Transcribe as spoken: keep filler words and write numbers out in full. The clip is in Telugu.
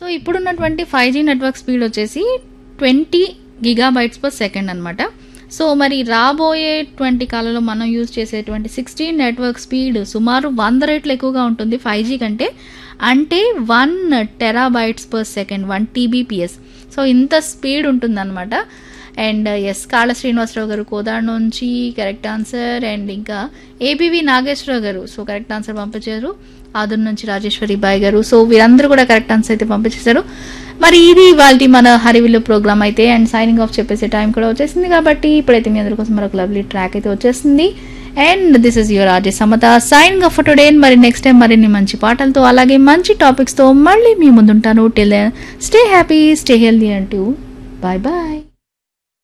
సో ఇప్పుడున్నటువంటి ఫైవ్ జీ నెట్వర్క్ స్పీడ్ వచ్చేసి ట్వంటీ గిగాబైట్స్ పర్ సెకండ్ అనమాట. సో మరి రాబోయేటువంటి కాలంలో మనం యూజ్ చేసేటువంటి సిక్స్టీన్ నెట్వర్క్ స్పీడ్ సుమారు వంద రెట్లు ఎక్కువగా ఉంటుంది ఫైవ్ జీ కంటే, అంటే one terabytes per second, one టీబీపీఎస్. So ఇంత స్పీడ్ ఉంటుందన్నమాట. అండ్ ఎస్ కాళ శ్రీనివాసరావు గారు కోదాడ నుంచి కరెక్ట్ ఆన్సర్. అండ్ ఇంకా ఏబీవి నాగేశ్వరరావు గారు సో కరెక్ట్ ఆన్సర్ పంపించారు. ఆదుర్ నుంచి రాజేశ్వరి బాయ్ గారు, సో వీరందరూ కూడా కరెక్ట్ ఆన్సర్ అయితే పంపించేశారు. మరి ఇది వాళ్ళ మన హరివిల్లు ప్రోగ్రామ్ అయితే. అండ్ సైనింగ్ ఆఫ్ చెప్పేసే టైం కూడా వచ్చేసింది కాబట్టి ఇప్పుడైతే మీ అందరి కోసం మరొక లవ్లీ ట్రాక్ అయితే వచ్చేస్తుంది. And this is your RJ Samata signing off today. మరి నెక్స్ట్ టైం మరిన్ని మంచి పాటలతో అలాగే మంచి టాపిక్స్తో మళ్ళీ మీ ముందుంటాను. Till then stay happy, stay healthy అంటూ బాయ్ బాయ్.